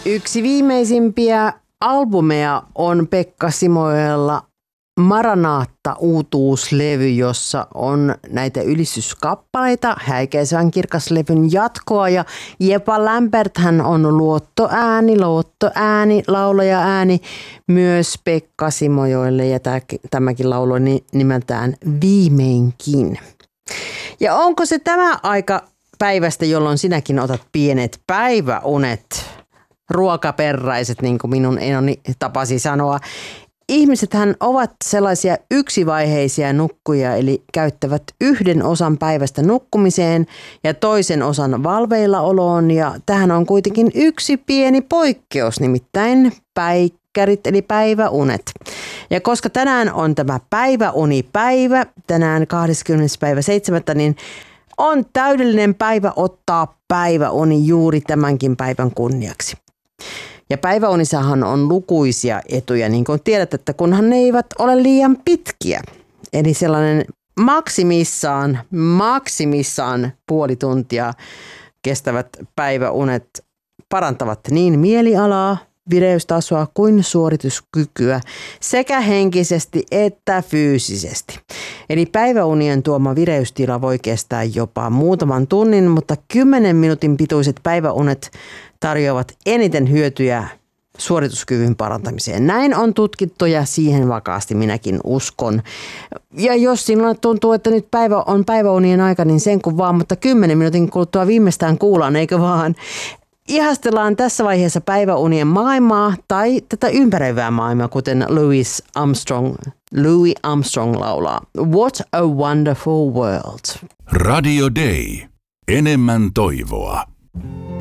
Yksi viimeisimpiä albumeja on Pekka Simojoella Maranaatta-uutuuslevy, jossa on näitä ylistyskappaleita, Häikäisevän kirkas-levyn jatkoa, ja Jepa Lämperthän on luottoääni, laulaja-ääni myös Pekka Simojoelle, ja tämäkin laulu on nimeltään Viimeinkin. Ja onko se tämä aika päivästä, jolloin sinäkin otat pienet päiväunet, ruokaperraiset, niin kuin minun enoni tapasi sanoa? Ihmisethän ovat sellaisia yksivaiheisia nukkuja, eli käyttävät yhden osan päivästä nukkumiseen ja toisen osan valveillaoloon, ja tähän on kuitenkin yksi pieni poikkeus, nimittäin päikkärit eli päiväunet. Ja koska tänään on tämä päiväunipäivä, tänään 20.7., niin on täydellinen päivä ottaa päiväuni juuri tämänkin päivän kunniaksi. Ja päiväunissahan on lukuisia etuja, niin kuin tiedät, että kunhan ne eivät ole liian pitkiä. Eli sellainen maksimissaan puoli tuntia kestävät päiväunet parantavat niin mielialaa, vireystasoa kuin suorituskykyä sekä henkisesti että fyysisesti. Eli päiväunien tuoma vireystila voi kestää jopa muutaman tunnin, mutta 10 minuutin pituiset päiväunet tarjoavat eniten hyötyjä suorituskyvyn parantamiseen. Näin on tutkittu ja siihen vakaasti minäkin uskon. Ja jos sinulle tuntuu, että nyt päivä on päiväunien aika, niin sen kun vaan, mutta 10 minuutin kuluttua viimeistään kuullaan, eikö vaan? Ihastellaan tässä vaiheessa päiväunien maailmaa tai tätä ympäröivää maailmaa, kuten Louis Armstrong laulaa. What a wonderful world. Radio Day. Enemmän toivoa.